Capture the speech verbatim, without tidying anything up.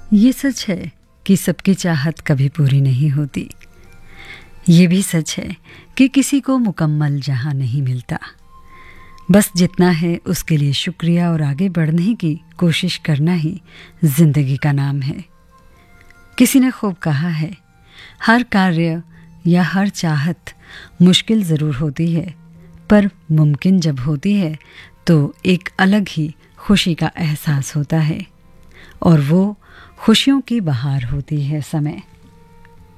ये सच है कि सबकी चाहत कभी पूरी नहीं होती। ये भी सच है कि किसी को मुकम्मल जहां नहीं मिलता। बस जितना है उसके लिए शुक्रिया और आगे बढ़ने की कोशिश करना ही जिंदगी का नाम है। किसी ने खूब कहा है, हर कार्य या हर चाहत मुश्किल ज़रूर होती है, पर मुमकिन जब होती है तो एक अलग ही खुशी का एहसास होता है, और वो खुशियों की बहार होती है समय।